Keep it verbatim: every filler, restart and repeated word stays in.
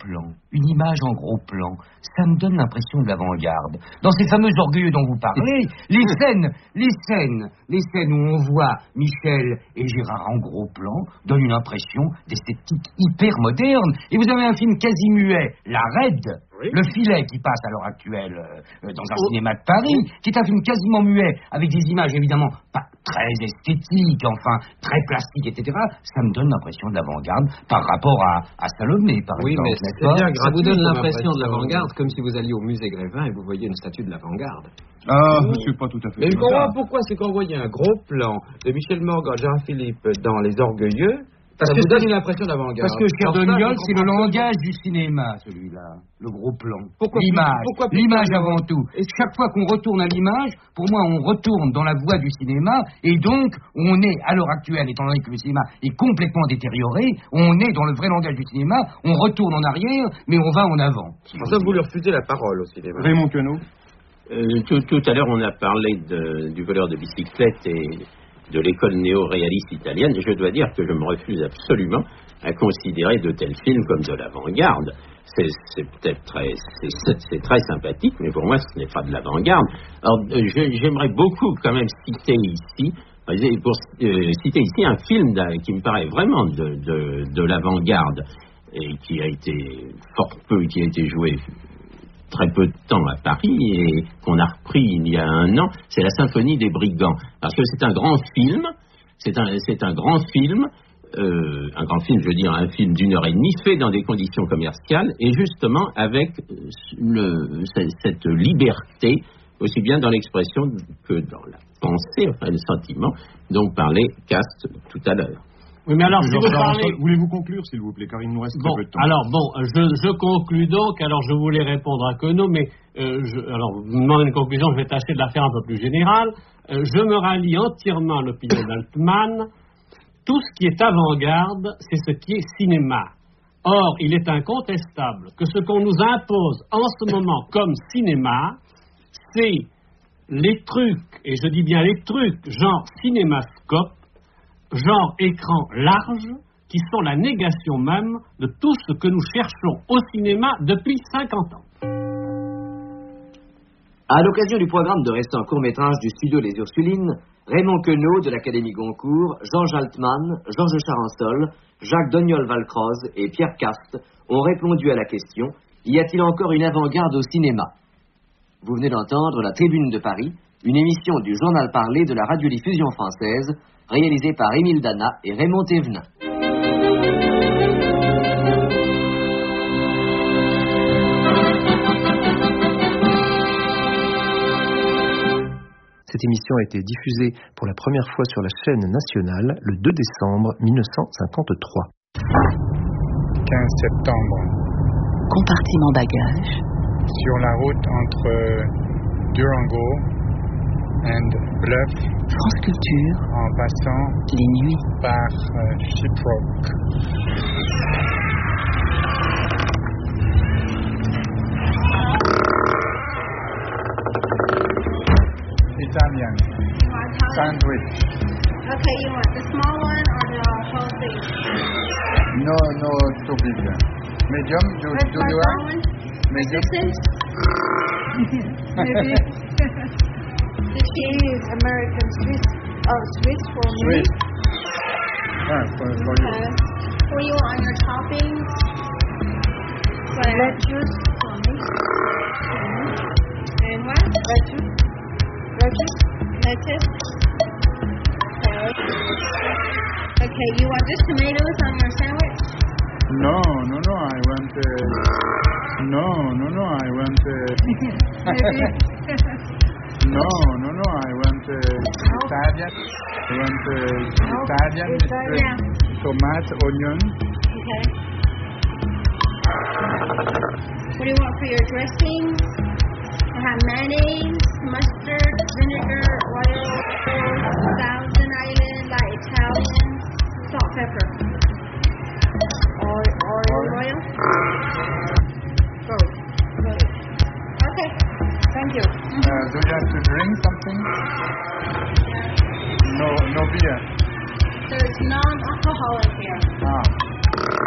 plan, une image en gros plan, ça me donne l'impression de l'avant-garde. Dans ces fameux orgueilleux dont vous parlez, les scènes, les scènes, les scènes où on voit Michel et Gérard en gros plan donnent une impression d'esthétique hyper moderne. Et vous avez un film quasi muet, La Raid, oui. Le Filet, qui passe à l'heure actuelle euh, dans un oh. cinéma de Paris, qui est un film quasiment muet, avec des images évidemment pas très esthétiques, enfin très plastiques, et cetera. Ça me donne l'impression de l'avant-garde par rapport à, à Salomé, par oui, exemple. Oui, mais c'est bien, ça vous donne l'impression de l'avant-garde comme si vous alliez au musée Grévin et vous voyez une statue de l'avant-garde. Ah, je suis pas tout à fait. Mais pourquoi, pourquoi c'est qu'on voyait un gros plan de Michel Morgan, Gérard Philippe dans Les Orgueilleux? Parce ça que vous donne une impression d'avant-garde. Parce que cher Doniol, c'est le langage du cinéma, celui-là, le gros plan. Pourquoi l'image, pourquoi l'image avant tout. Et chaque fois qu'on retourne à l'image, pour moi, on retourne dans la voie du cinéma, et donc, on est, à l'heure actuelle, étant donné que le cinéma est complètement détérioré, on est dans le vrai langage du cinéma, on retourne en arrière, mais on va en avant. C'est pour ça que vous leur refusez la parole au cinéma. Raymond Queneau. Euh, tout, tout à l'heure, on a parlé de, du voleur de bicyclette et de l'école néo-réaliste italienne. Je dois dire que je me refuse absolument à considérer de tels films comme de l'avant-garde. C'est, c'est peut-être très, c'est, c'est très sympathique, mais pour moi, ce n'est pas de l'avant-garde. Alors, je, j'aimerais beaucoup quand même citer ici, pour euh, citer ici un film qui me paraît vraiment de, de, de l'avant-garde et qui a été fort peu, qui a été joué très peu de temps à Paris et qu'on a repris il y a un an, c'est La Symphonie des Brigands. Parce que c'est un grand film, c'est un, c'est un grand film, euh, un grand film, je veux dire, un film d'une heure et demie, fait dans des conditions commerciales et justement avec le, cette liberté, aussi bien dans l'expression que dans la pensée, enfin le sentiment, dont parlait Cast tout à l'heure. Oui, mais alors, si vous parlez... Voulez-vous conclure, s'il vous plaît, car il nous reste bon, très peu de temps. Alors, bon, je, je conclus donc. Alors, je voulais répondre à Queneau, mais euh, je, alors, vous me demandez une conclusion, je vais tâcher de la faire un peu plus générale. Euh, je me rallie entièrement à l'opinion d'Altman. Tout ce qui est avant-garde, c'est ce qui est cinéma. Or, il est incontestable que ce qu'on nous impose en ce moment comme cinéma, c'est les trucs, et je dis bien les trucs, genre cinémascope, genre écran large, qui sont la négation même de tout ce que nous cherchons au cinéma depuis cinquante ans. À l'occasion du programme de récent court-métrage du studio Les Ursulines, Raymond Queneau de l'Académie Goncourt, Georges Altman, Georges Charançol, Jacques Doniol-Valcroze et Pierre Cast ont répondu à la question « Y a-t-il encore une avant-garde au cinéma ?» Vous venez d'entendre La Tribune de Paris, une émission du journal parlé de la radiodiffusion française, réalisée par Émile Dana et Raymond Thévenin. Cette émission a été diffusée pour la première fois sur la chaîne nationale le deux décembre mille neuf cent cinquante-trois. quinze septembre. Compartiment bagage. Sur la route entre Durango and Bluff, France Culture, en passant les nuits par euh, Shiprock. Italian sandwich. Okay, you want the small one or the whole thing? No, no, too big. Medium, do, do you have? Medium. Maybe. The cheese, American Swiss, oh, Swiss for me. Swiss. Ah, for, for you. Okay. For you on your toppings. Lettuce for me. And what? Lettuce. Lettuce. Lettuce. Okay. Okay, you want just tomatoes on your sandwich? No, no, no, I want... Uh, no, no, no, I want... Uh, no, no, no, I want uh, no. Italian. I want uh, no. Italian, Italian. Tomato, onion. Okay. What do you want for your dressings? I have mayonnaise, mustard, vinegar, oil, Thousand Island, like Italian, salt, pepper. Or, or oil? Both. Both. Okay. Thank you. Uh, do you have to drink something? No, no beer. So it's non